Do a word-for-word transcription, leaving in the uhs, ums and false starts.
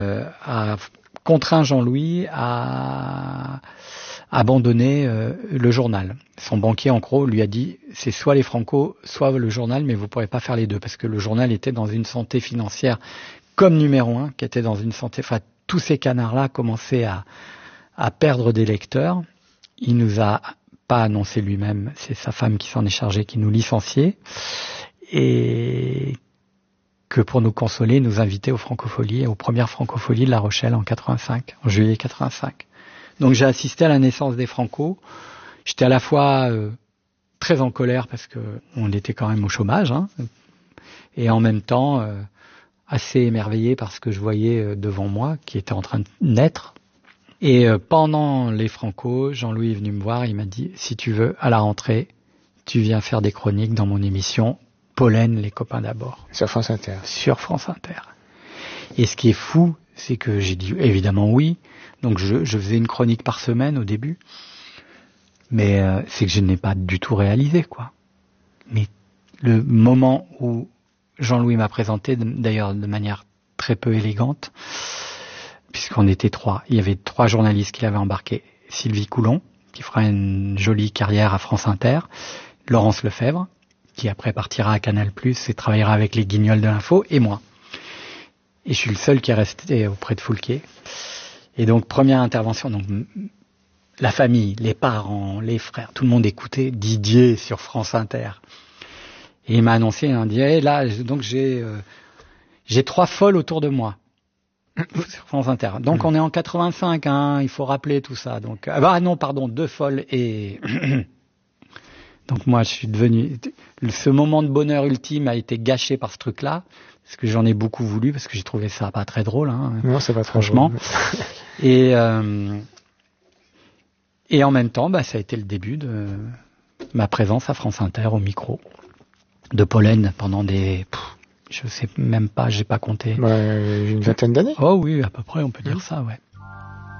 euh, a contraint Jean-Louis à abandonner euh, le journal. Son banquier, en gros, lui a dit c'est soit les Franco, soit le journal, mais vous ne pourrez pas faire les deux, parce que le journal était dans une santé financière comme numéro un, qui était dans une santé... Enfin, tous ces canards-là commençaient à, à perdre des lecteurs. Il nous a pas annoncé lui-même, c'est sa femme qui s'en est chargée, qui nous licenciait, et que pour nous consoler, nous invitait aux Francopholies, aux premières Francopholies de La Rochelle en quatre-vingt-cinq, en juillet quatre-vingt-cinq. Donc j'ai assisté à la naissance des Franco. J'étais à la fois euh, très en colère parce que on était quand même au chômage, hein, et en même temps euh, assez émerveillé par ce que je voyais euh, devant moi, qui était en train de naître. Et euh, pendant les Franco, Jean-Louis est venu me voir, il m'a dit si tu veux, à la rentrée, tu viens faire des chroniques dans mon émission Pollen, les copains d'abord. Sur France Inter. Sur France Inter. Et ce qui est fou, c'est que j'ai dit évidemment oui. Donc je, je faisais une chronique par semaine au début, mais euh, c'est que je n'ai pas du tout réalisé, quoi. Mais le moment où Jean-Louis m'a présenté, d'ailleurs de manière très peu élégante, puisqu'on était trois, il y avait trois journalistes qui l'avaient embarqué. Sylvie Coulon, qui fera une jolie carrière à France Inter, Laurence Lefebvre, qui après partira à Canal plus, et travaillera avec les Guignols de l'info, et moi. Et je suis le seul qui est resté auprès de Foulquier. Et donc, première intervention, donc la famille, les parents, les frères, tout le monde écoutait Didier sur France Inter. Et il m'a annoncé, il m'a dit, hey, là, donc j'ai euh, j'ai trois folles autour de moi sur France Inter. Donc, mmh. on est en quatre-vingt-cinq, hein, il faut rappeler tout ça. Donc, ah bah, non, pardon, deux folles et... Donc moi, je suis devenu... Ce moment de bonheur ultime a été gâché par ce truc-là, parce que j'en ai beaucoup voulu, parce que j'ai trouvé ça pas très drôle. Hein, non, c'est pas franchement. Drôle. et, euh, et en même temps, bah, ça a été le début de ma présence à France Inter au micro, de Pollen pendant des... Pff, je sais même pas, j'ai pas compté. Bah, une vingtaine d'années. Oh oui, à peu près, on peut dire mmh. ça, ouais.